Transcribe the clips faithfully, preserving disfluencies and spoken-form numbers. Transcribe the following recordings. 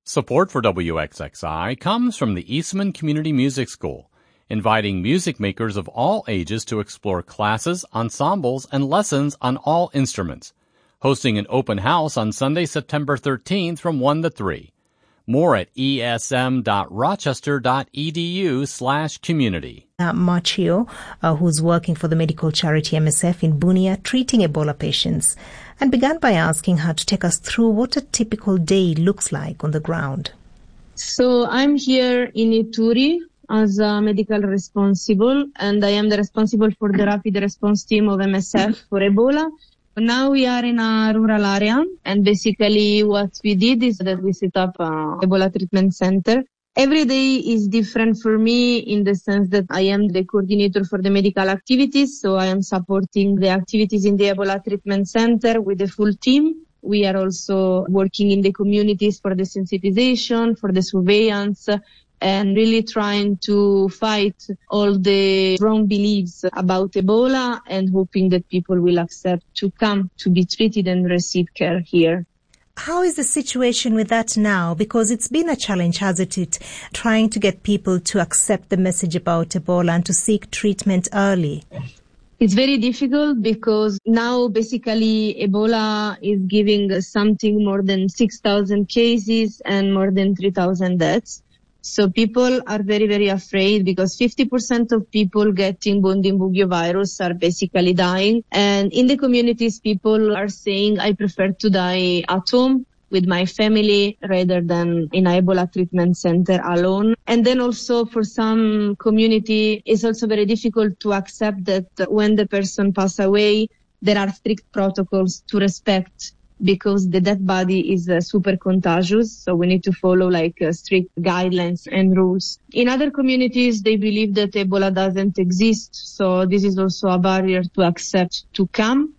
Support for W X X I comes from the Eastman Community Music School, inviting music makers of all ages to explore classes, ensembles, and lessons on all instruments. Hosting an open house on Sunday, September thirteenth from one to three. More at esm.rochester.edu slash community. Uh, Machio, uh, who's working for the medical charity M S F in Bunia, treating Ebola patients, and began by asking her to take us through what a typical day looks like on the ground. So I'm here in Ituri as a medical responsible, and I am the responsible for the rapid response team of M S F for Ebola. Now we are in a rural area, and basically what we did is that we set up a Ebola treatment center. Every day is different for me in the sense that I am the coordinator for the medical activities, so I am supporting the activities in the Ebola treatment center with the full team. We are also working in the communities for the sensitization, for the surveillance, and really trying to fight all the wrong beliefs about Ebola and hoping that people will accept to come to be treated and receive care here. How is the situation with that now? Because it's been a challenge, hasn't it, trying to get people to accept the message about Ebola and to seek treatment early? It's very difficult because now basically Ebola is giving something more than six thousand cases and more than three thousand deaths. So people are very, very afraid because fifty percent of people getting Bundibugyo virus are basically dying. And in the communities, people are saying, I prefer to die at home with my family rather than in an Ebola treatment center alone. And then also for some community, it's also very difficult to accept that when the person passes away, there are strict protocols to respect, because the dead body is uh, super contagious, so we need to follow like uh, strict guidelines and rules. In other communities, they believe that Ebola doesn't exist, so this is also a barrier to accept to come.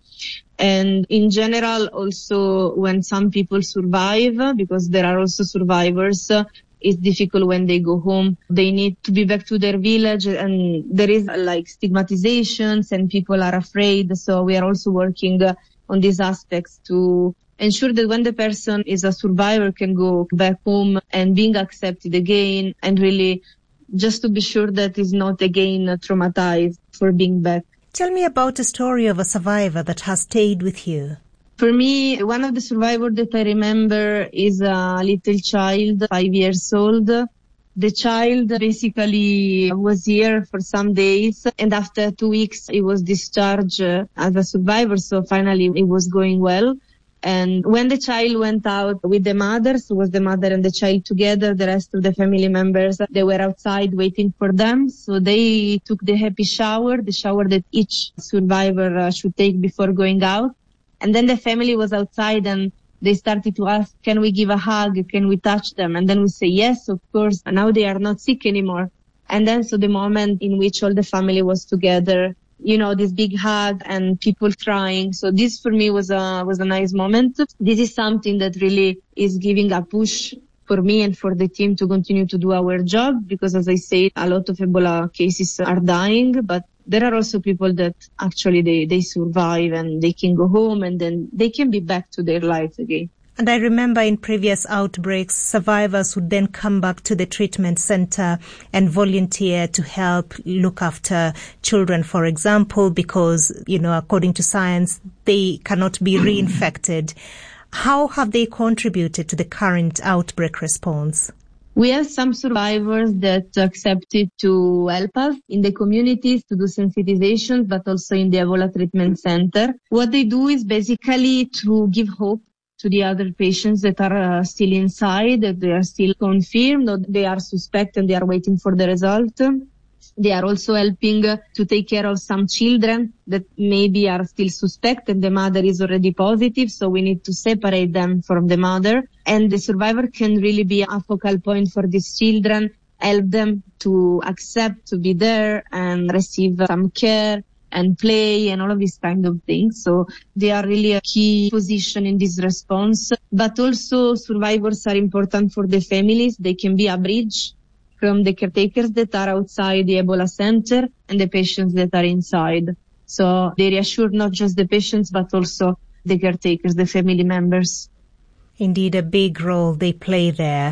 And in general, also when some people survive, because there are also survivors, uh, it's difficult when they go home. They need to be back to their village, and there is uh, like stigmatizations and people are afraid, so we are also working uh, on these aspects to ensure that when the person is a survivor can go back home and being accepted again, and really just to be sure that he's not again traumatized for being back. Tell me about a story of a survivor that has stayed with you. For me, one of the survivors that I remember is a little child, five years old. The child basically was here for some days, and after two weeks he was discharged uh, as a survivor, so finally it was going well. And when the child went out with the mother, so was the mother and the child together, the rest of the family members, they were outside waiting for them. So they took the happy shower, the shower that each survivor uh, should take before going out. And then the family was outside and they started to ask, can we give a hug? Can we touch them? And then we say, yes, of course. And now they are not sick anymore. And then so the moment in which all the family was together, you know, this big hug and people crying. So this for me was a, was a nice moment. This is something that really is giving a push for me and for the team to continue to do our job, because as I said, a lot of Ebola cases are dying, but there are also people that actually they, they survive and they can go home and then they can be back to their lives again. And I remember in previous outbreaks, survivors would then come back to the treatment center and volunteer to help look after children, for example, because, you know, according to science, they cannot be reinfected. How have they contributed to the current outbreak response? We have some survivors that accepted to help us in the communities to do sensitization, but also in the Ebola treatment center. What they do is basically to give hope to the other patients that are uh, still inside, that they are still confirmed, or they are suspect and they are waiting for the result. They are also helping uh, to take care of some children that maybe are still suspect and the mother is already positive, so we need to separate them from the mother. And the survivor can really be a focal point for these children, help them to accept to be there and receive some care and play and all of these kind of things. So they are really a key position in this response. But also survivors are important for the families. They can be a bridge from the caretakers that are outside the Ebola center and the patients that are inside. So they reassure not just the patients, but also the caretakers, the family members. Indeed, a big role they play there.